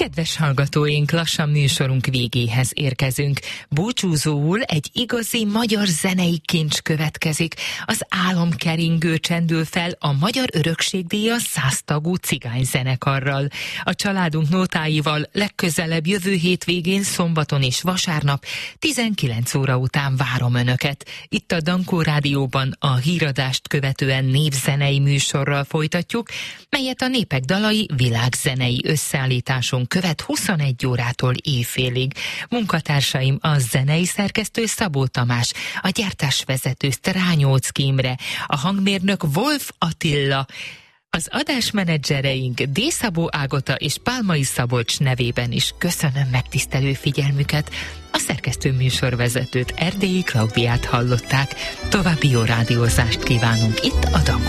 Kedves hallgatóink, lassan műsorunk végéhez érkezünk. Búcsúzóul egy igazi magyar zenei kincs következik. Az álomkeringő csendül fel a Magyar Örökségdíjas 100 tagú cigányzenekarral. A családunk nótáival legközelebb jövő hétvégén, szombaton és vasárnap 19 óra után várom Önöket. Itt a Dankó Rádióban a híradást követően népzenei műsorral folytatjuk, melyet a Népek Dalai világzenei összeállításunk követ 21 órától éjfélig. Munkatársaim a zenei szerkesztő Szabó Tamás, a gyártásvezető Strányóczky Imre, a hangmérnök Wolf Attila, az adásmenedzsereink D. Szabó Ágota és Pálmai Szabolcs nevében is köszönöm megtisztelő figyelmüket. A szerkesztő műsorvezetőt, Erdélyi Klaudiát hallották. További jó rádiózást kívánunk itt a Dankó